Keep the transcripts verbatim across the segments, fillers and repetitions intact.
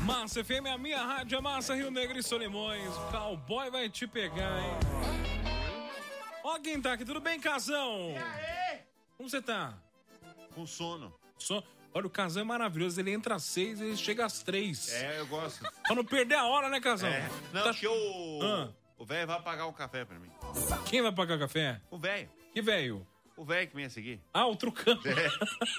Massa F M, a minha rádio, a Massa Rio Negro e Solimões. O cowboy vai te pegar, hein? Ó quem tá aqui, tudo bem, Casão? E aí? Como você tá? Com sono. So... Olha, o Casão é maravilhoso, ele entra às seis e ele chega às três. É, eu gosto. Pra não perder a hora, né, Casão? É. Não, tá... que o... Ah. O velho vai pagar um café pra mim. Quem vai pagar café? O velho. Que velho? O velho que vem a seguir. Ah, o trucão. É.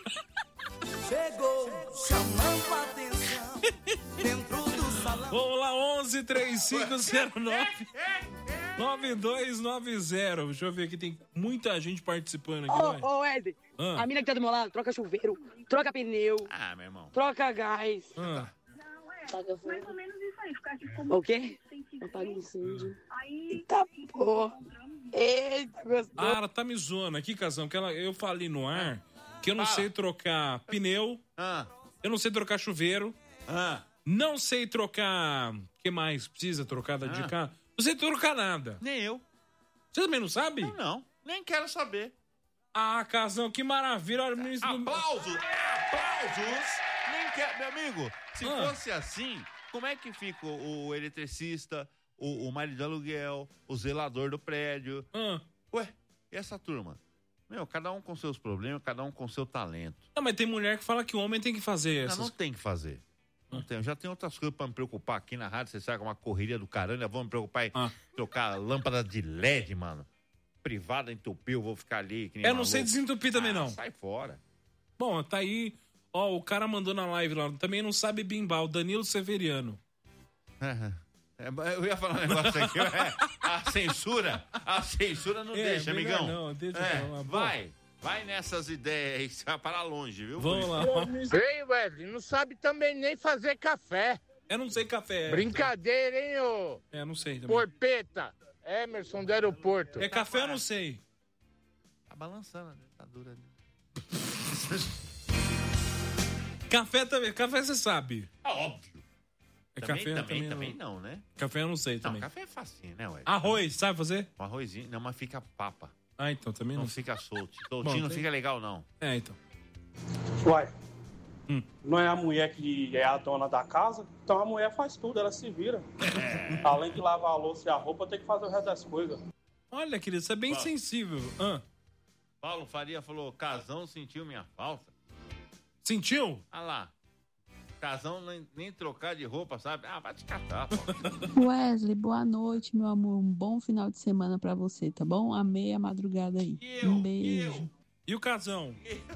Chegou, chamando a atenção, dentro do salão. Vamos lá, onze, trinta e cinco, zero nove, nove dois nove zero. Deixa eu ver aqui, tem muita gente participando aqui. Ô, ô, Wesley, ah. a mina que tá do meu lado, troca chuveiro, troca pneu. Ah, meu irmão. Troca gás. Ah. Troca fogo. Mais ou menos isso aí, ficar tipo... O quê? Apaga incêndio. Eita porra. Eita, gostou. Ah, ela tá me zoando aqui, Casão, que ela, eu falei no ar que eu não ah. sei trocar pneu, ah. eu não sei trocar chuveiro, ah. não sei trocar... O que mais precisa trocar da de ah. cá? Não sei trocar nada. Nem eu. Você também não sabe? Não, não. Nem quero saber. Ah, Casão, que maravilha. Olha, ministro aplausos! Do... Aplausos! Nem quero... Meu amigo, se ah. fosse assim, como é que fica o, o eletricista, o, o marido de aluguel, o zelador do prédio? Ah. Ué, e essa turma? Meu, cada um com seus problemas, cada um com seu talento. Não, mas tem mulher que fala que o homem tem que fazer essas... Não, não tem que fazer. Não tem. Eu já tenho outras coisas pra me preocupar aqui na rádio. Você sabe que é uma correria do caramba. Vou me preocupar em ah. trocar lâmpada de L E D, mano. Privada entupiu, eu vou ficar ali. Que nem eu maluco. não sei desentupir também, ah, não. Sai fora. Bom, tá aí. Ó, o cara mandou na live lá. Também não sabe bimbar. O Danilo Severiano. Eu ia falar um negócio aqui. É, a censura. A censura não é, deixa, amigão. Não, deixa é, não. Vai. Vai nessas ideias aí, você vai para longe, viu? Vamos lá. Ei, Wesley, não sabe também nem fazer café. Eu não sei café. É. Brincadeira, hein, ô? É, não sei também. Porpeta. Emerson do aeroporto. É café, eu não sei. Tá balançando, né? Tá dura ali. Café também. Café você sabe. É óbvio. É também, café também, também, também não. não, né? Café eu não sei também. Não, café é facinho, né, Wesley? Arroz, sabe fazer? Um arrozinho, não, mas fica papa. Ah, então também não. Não fica solto. Soltinho não tem... fica legal, não. É, então. Uai, hum. não é a mulher que é a dona da casa? Então a mulher faz tudo, ela se vira. É. Além de lavar a louça e a roupa, tem que fazer o resto das coisas. Olha, querido, você é bem Paulo. sensível. Ah. Paulo Faria falou, Casão sentiu minha falta. Sentiu? Ah lá. Casão nem, nem trocar de roupa, sabe? Ah, vai te catar, pô. Wesley, boa noite, meu amor. Um bom final de semana pra você, tá bom? Amei a madrugada aí. Eu, um beijo. Eu. E o Casão?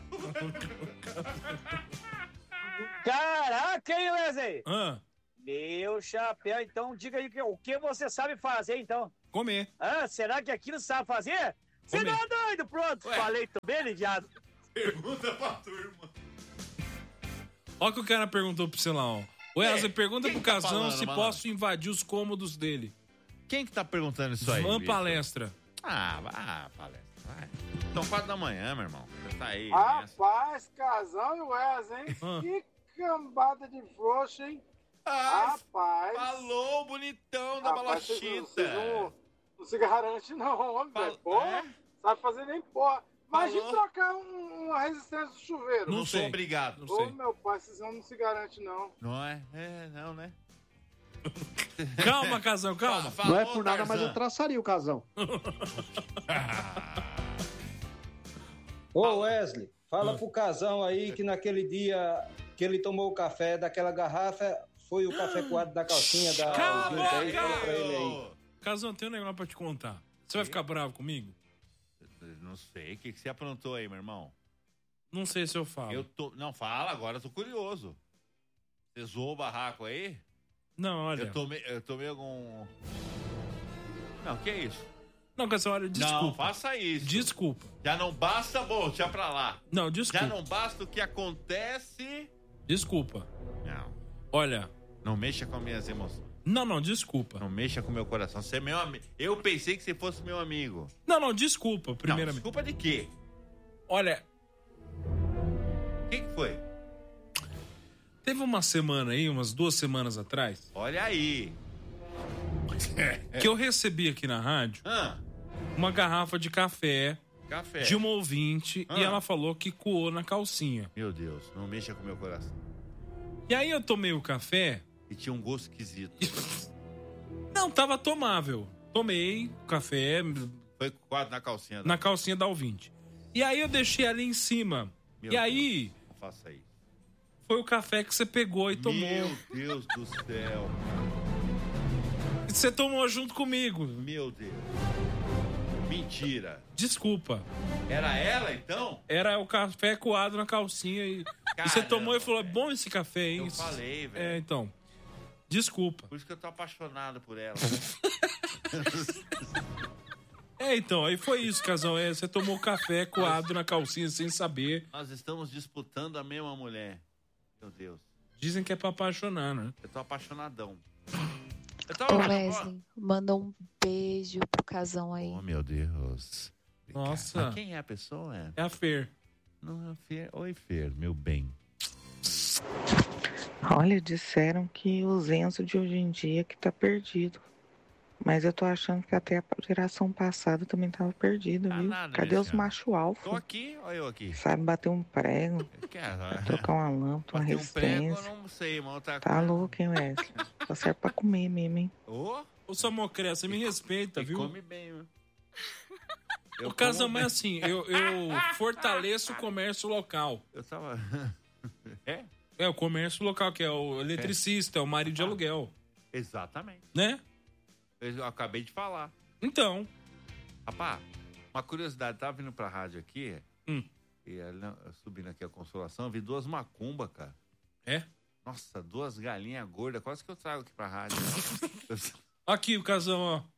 Caraca, hein, Wesley? Ah. Meu chapéu, então diga aí o que você sabe fazer, então. Comer. Ah, será que aquilo sabe fazer? Você não é doido, pronto. Ué. Falei também, lidiado. Pergunta pra turma. Olha o que o cara perguntou pro você lá, ó. Wesley, é, pergunta pro Casão tá falando, se malandro? posso invadir os cômodos dele. Quem que tá perguntando isso aí? Van Palestra. Ah, ah, palestra. Vai. São quatro da manhã, meu irmão. Você tá aí. Rapaz, Casão e Wesley, hein? Ah. Que cambada de frouxo, hein? Ah, rapaz. Falou, bonitão da balachita. Você não, não se garante, não, homem, velho. Porra, é? Sabe fazer nem porra. Imagina trocar um, uma resistência do chuveiro. Não, não sou obrigado. Não Ô, sei. meu pai, vocês não se garante, não. Não é? É, não, né? Calma, Casão, calma. Fala, não é por nada, Tarzan. Mas eu traçaria o Casão. Ô, Wesley, fala pro Casão aí que naquele dia que ele tomou o café daquela garrafa, foi o café coado da calcinha da... Calma, aí, fala pra ele aí. Casão, tem um negócio pra te contar. Você vai ficar bravo comigo? Não sei. O que, que você aprontou aí, meu irmão? Não sei se eu falo. Eu tô... Não, fala agora, eu tô curioso. Você zoou o barraco aí? Não, olha... Eu tomei, eu tomei algum... Não, que é isso? Não, Casão, olha, desculpa. Não, faça isso. Desculpa. Já não basta... Bom, deixa pra lá. Não, desculpa. Já não basta o que acontece... Desculpa. Não. Olha... Não mexa com as minhas emoções. Não, não, desculpa. Não mexa com o meu coração. Você é meu amigo. Eu pensei que você fosse meu amigo. Não, não, desculpa, primeiramente. Não, desculpa de quê? Olha... O que, que foi? Teve uma semana aí, umas duas semanas atrás... Olha aí. Que eu recebi aqui na rádio ah. uma garrafa de café, café de uma ouvinte ah. e ela falou que coou na calcinha. Meu Deus, não mexa com o meu coração. E aí eu tomei o café E tinha um gosto esquisito. Não, tava tomável. Tomei café. Foi quase na calcinha. Da... Na calcinha da ouvinte. E aí eu deixei ali em cima. Meu e Deus, aí... Não faça isso. Foi o café que você pegou e tomou. Meu Deus do céu. E você tomou junto comigo. Meu Deus. Mentira. Desculpa. Era ela, então? Era o café coado na calcinha. E, Caramba, e você tomou e falou, é velho. bom esse café, hein? Eu falei, velho. É, então. Desculpa. Por isso que eu tô apaixonado por ela. É, então, aí foi isso, casal. É, você tomou café coado na calcinha sem saber. Nós estamos disputando a mesma mulher. Meu Deus. Dizem que é pra apaixonar, né? Eu tô apaixonadão. Eu tô... Ô, Wesley, manda um beijo pro casão aí. Oh, meu Deus. Nossa. Mas quem é a pessoa? É, é a Fer. Não, é a Fer. Oi, Fer, meu bem. Olha, disseram que o Zenzo de hoje em dia que tá perdido. Mas eu tô achando que até a geração passada também tava perdido, tá viu? Nada, Cadê os machos alfa? Tô aqui, olha eu aqui. Sabe bater um prego, trocar uma lâmpada, uma resistência. Um prego, eu não sei, mas outra tá coisa. louco, hein, Wesley? Só serve pra comer mesmo, hein? Ô, ô Samocré, você me respeita, e viu? Come bem, viu? O casal é assim, eu, eu fortaleço o comércio local. Eu tava... é? É, o comércio local, que é o eletricista, é, é o marido de aluguel. Exatamente. Né? Eu acabei de falar. Então. Rapaz, uma curiosidade, tava vindo pra rádio aqui, hum. e subindo aqui a Consolação, vi duas macumbas, cara. É? Nossa, duas galinhas gordas, quase que eu trago aqui pra rádio. Aqui o casão, ó.